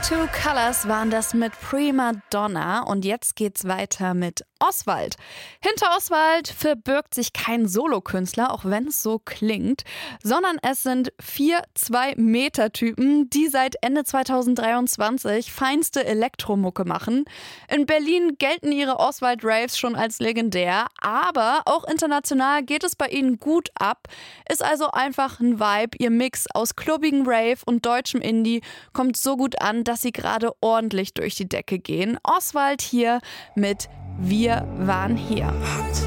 Two Colors waren das mit Prima Donna und jetzt geht's weiter mit Oswald. Hinter Oswald verbirgt sich kein Solokünstler, auch wenn es so klingt, sondern es sind 4 2-Meter-Typen, die seit Ende 2023 feinste Elektromucke machen. In Berlin gelten ihre Oswald-Raves schon als legendär, aber auch international geht es bei ihnen gut ab. Ist also einfach ein Vibe. Ihr Mix aus klubbigem Rave und deutschem Indie kommt so gut an, dass sie gerade ordentlich durch die Decke gehen. Oswald hier mit Wir waren hier.